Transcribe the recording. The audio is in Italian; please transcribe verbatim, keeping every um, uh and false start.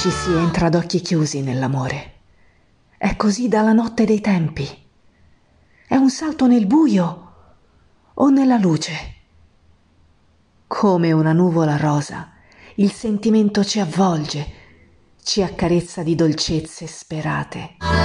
Ci si entra ad occhi chiusi nell'amore. È così dalla notte dei tempi. È un salto nel buio o nella luce. Come una nuvola rosa, il sentimento ci avvolge, ci accarezza di dolcezze sperate.